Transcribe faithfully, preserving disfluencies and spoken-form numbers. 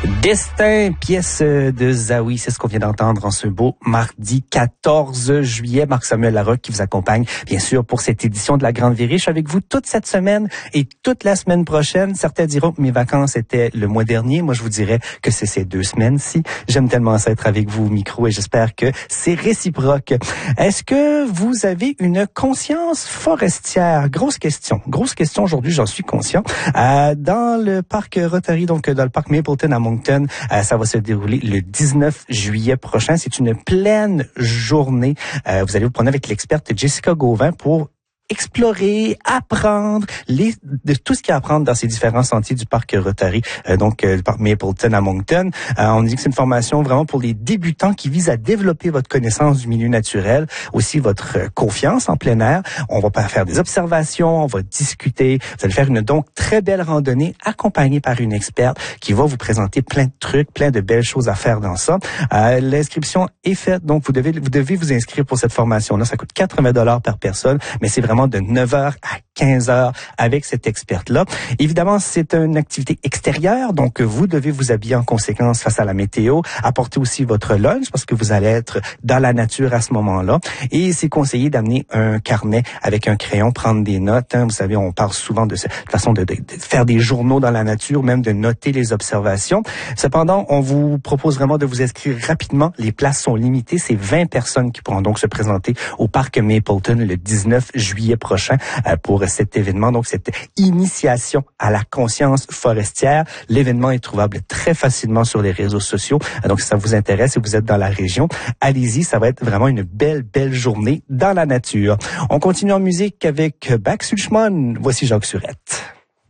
Destin, pièce de Zawi, c'est ce qu'on vient d'entendre en ce beau mardi quatorze juillet. Marc-Samuel Larocque qui vous accompagne, bien sûr, pour cette édition de La Grande Virée. Je suis avec vous toute cette semaine et toute la semaine prochaine. Certains diront que mes vacances étaient le mois dernier. Moi, je vous dirais que c'est ces deux semaines-ci. J'aime tellement ça être avec vous au micro et j'espère que c'est réciproque. Est-ce que vous avez une conscience forestière? Grosse question. Grosse question aujourd'hui, j'en suis conscient. Euh, dans le parc Rotary, donc dans le parc Mapleton à Moncton, euh, ça va se dérouler le dix-neuf juillet prochain. C'est une pleine journée. Euh, vous allez vous prendre avec l'experte Jessica Gauvin pour explorer, apprendre les, de tout ce qu'il y a à apprendre dans ces différents sentiers du parc Rotary, euh, donc euh, le parc Mapleton à Moncton. Euh, on dit que c'est une formation vraiment pour les débutants qui vise à développer votre connaissance du milieu naturel, aussi votre euh, confiance en plein air. On va faire des observations, on va discuter. Vous allez faire une donc très belle randonnée accompagnée par une experte qui va vous présenter plein de trucs, plein de belles choses à faire dans ça. Euh, l'inscription est faite, donc vous devez vous devez vous inscrire pour cette formation-là. Ça coûte quatre-vingts dollars par personne, mais c'est vraiment de neuf heures à quinze heures avec cette experte-là. Évidemment, c'est une activité extérieure, donc vous devez vous habiller en conséquence face à la météo, apporter aussi votre lunch parce que vous allez être dans la nature à ce moment-là. Et c'est conseillé d'amener un carnet avec un crayon, prendre des notes. Hein. Vous savez, on parle souvent de cette façon de, de, de faire des journaux dans la nature, même de noter les observations. Cependant, on vous propose vraiment de vous inscrire rapidement. Les places sont limitées. C'est vingt personnes qui pourront donc se présenter au parc Mapleton le dix-neuf juillet prochain euh, pour cet événement, donc cette initiation à la conscience forestière. L'événement est trouvable très facilement sur les réseaux sociaux. Donc, si ça vous intéresse et vous êtes dans la région, allez-y, ça va être vraiment une belle, belle journée dans la nature. On continue en musique avec Back Sulchman. Voici Jacques Surette.